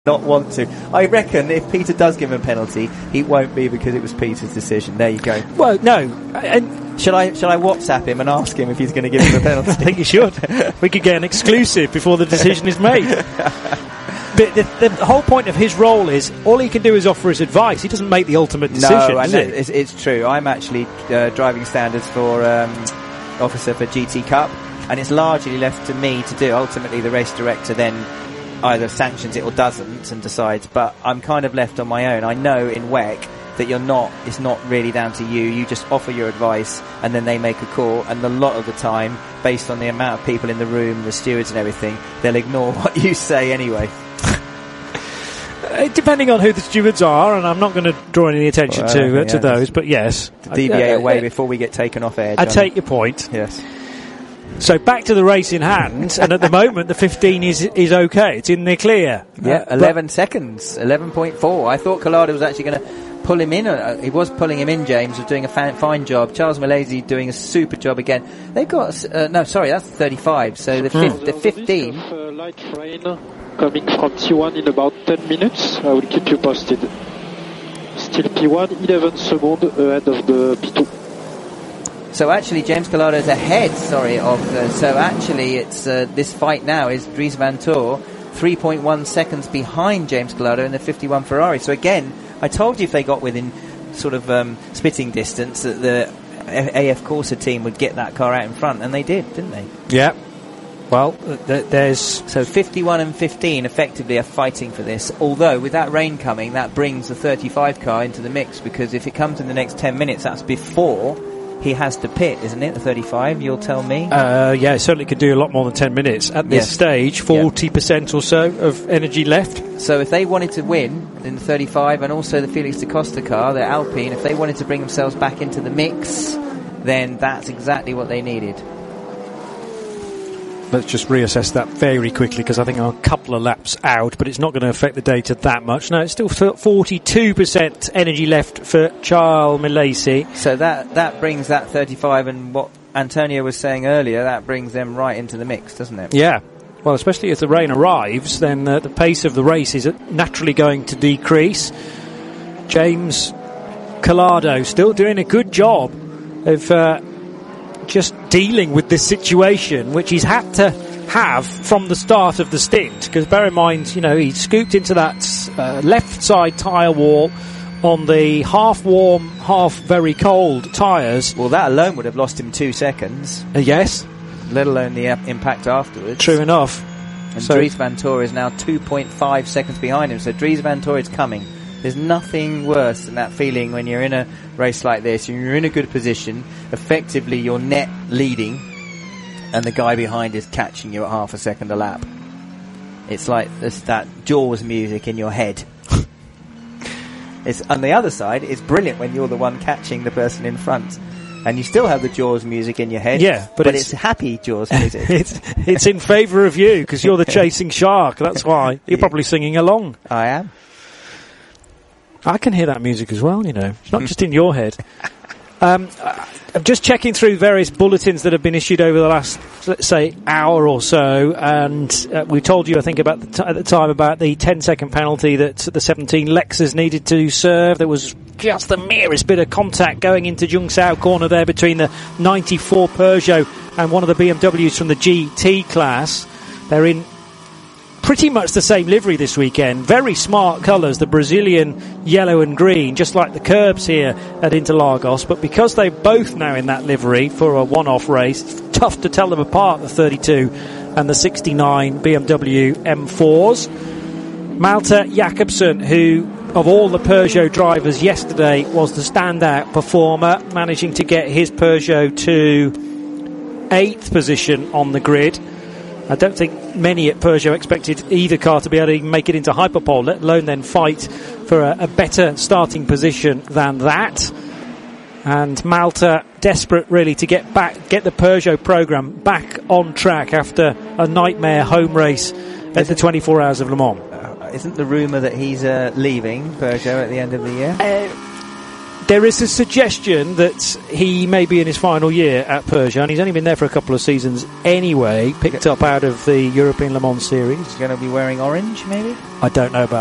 not want to. I reckon if Peter does give him a penalty, it won't be because it was Peter's decision. There you go. Well, no. And shall I WhatsApp him and ask him if he's going to give him a penalty? I think you should. We could get an exclusive before the decision is made. But the whole point of his role is all he can do is offer his advice. He doesn't make the ultimate decision. No, I know. It's true. I'm actually driving standards for officer for GT Cup, and it's largely left to me to do. Ultimately, the race director then either sanctions it or doesn't and decides, but I'm kind of left on my own. I know in WEC that it's not really down to you. You just offer your advice and then they make a call, and a lot of the time, based on the amount of people in the room, the stewards and everything, they'll ignore what you say anyway. Depending on who the stewards are, and I'm not going to draw any attention to those, but yes. To deviate away before we get taken off air. I take your point. Yes. So back to the race in hand, and at the moment the 15 is okay. It's in the clear. Yeah, 11 seconds, 11.4. I thought Collado was actually going to pull him in. He was pulling him in, James was doing a fine job. Charles Malaysia doing a super job again. They've got, that's 35. So the 15. Light rain coming from T1 in about 10 minutes. I will keep you posted. Still P1, 11 seconds ahead of the P2. So actually, James Collado's ahead, so actually it's this fight now is Dries Vanthoor 3.1 seconds behind James Collado in the 51 Ferrari. So again, I told you if they got within sort of spitting distance that the AF Corsa team would get that car out in front, and they did, didn't they? Yeah. Well, there's... So 51 and 15 effectively are fighting for this, although with that rain coming, that brings the 35 car into the mix, because if it comes in the next 10 minutes, that's before he has to pit, isn't it, the 35, you'll tell me? Yeah, it certainly could do a lot more than 10 minutes. At this stage, 40% or so of energy left. So if they wanted to win in the 35 and also the Felix da Costa car, the Alpine, if they wanted to bring themselves back into the mix, then that's exactly what they needed. Let's just reassess that very quickly, because I think I'm a couple of laps out, but it's not going to affect the data that much. No, it's still 42% energy left for Charles Malaysia. So that brings that 35, and what Antonio was saying earlier, that brings them right into the mix, doesn't it? Yeah. Well, especially if the rain arrives, then the pace of the race is naturally going to decrease. James Collado still doing a good job of just dealing with this situation, which he's had to have from the start of the stint, because bear in mind, he scooped into that left side tyre wall on the half warm, half very cold tyres. Well, that alone would have lost him 2 seconds. Yes. Let alone the impact afterwards. True enough. And Dries Vanthoor is now 2.5 seconds behind him, so Dries Vanthoor is coming. There's nothing worse than that feeling when you're in a race like this, and you're in a good position, effectively you're net leading, and the guy behind is catching you at half a second a lap. It's like that Jaws music in your head. It's on the other side, it's brilliant when you're the one catching the person in front. And you still have the Jaws music in your head. Yeah, but it's happy Jaws music. it's in favour of you, because you're the chasing shark. That's why. You're probably singing along. I am. I can hear that music as well, It's not just in your head. I'm just checking through various bulletins that have been issued over the last, let's say, hour or so, and we told you, I think, at the time about the 10-second penalty that the 17 Lexus needed to serve. There was just the merest bit of contact going into Jung Sao corner there between the 94 Peugeot and one of the BMWs from the GT class. They're in pretty much the same livery this weekend. Very smart colours, the Brazilian yellow and green, just like the curbs here at Interlagos. But because they're both now in that livery for a one-off race, it's tough to tell them apart, the 32 and the 69 BMW M4s. Malte Jakobsen, who of all the Peugeot drivers yesterday was the standout performer, managing to get his Peugeot to 8th position on the grid. I don't think many at Peugeot expected either car to be able to even make it into Hyperpole, let alone then fight for a better starting position than that. And Malta desperate really to get the Peugeot programme back on track after a nightmare home race at the 24 Hours of Le Mans. Isn't the rumour that he's leaving Peugeot at the end of the year? There is a suggestion that he may be in his final year at Peugeot, and he's only been there for a couple of seasons anyway, picked up out of the European Le Mans Series. He's going to be wearing orange, maybe? I don't know about